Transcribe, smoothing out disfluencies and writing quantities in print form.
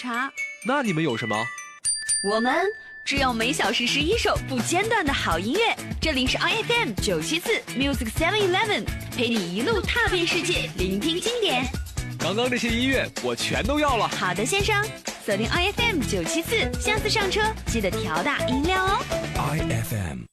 茶。 那你们有什么？ 我们只有每小时11首不间断的好音乐。这里是 IFM 974 Music 711，陪你一路踏遍世界，聆听经典。 刚刚这些音乐我全都要了。 好的，先生，锁定 IFM 974，下次上车记得调大音量哦。 IFM